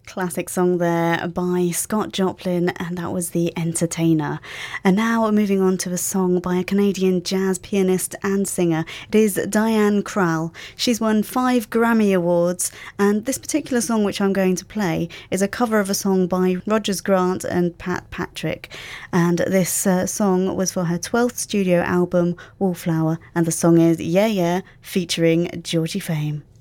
Classic song there by Scott Joplin, and that was The Entertainer. And now moving on to a song by a Canadian jazz pianist and singer. It is Diane Krall. She's won 5 Grammy Awards, and this particular song which I'm going to play is a cover of a song by Rogers Grant and Pat Patrick. And this song was for her 12th studio album, Wallflower, and the song is Yeah Yeah, featuring Georgie Fame.